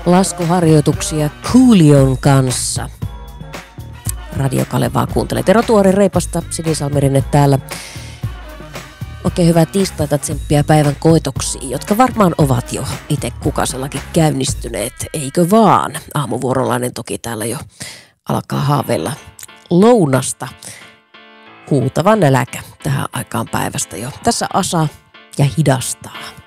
laskuharjoituksia Coolion kanssa. Radio Kalevaa kuuntelee. Tero Tuori Reipasta, Sinisalmerinne täällä. Oikein hyvää tiistaita, tsemppiä päivän koitoksiin, jotka varmaan ovat jo itse kukasellakin käynnistyneet, eikö vaan? Aamuvuorolainen toki täällä jo alkaa haaveilla lounasta. Huutava nälkä tähän aikaan päivästä jo. Tässä Asa ja hidastaa.